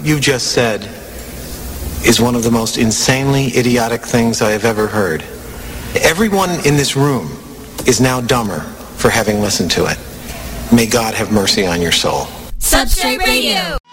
What you just said is one of the most insanely idiotic things I have ever heard. Everyone in this room is now dumber for having listened to it. May God have mercy on your soul. Substrate Radio.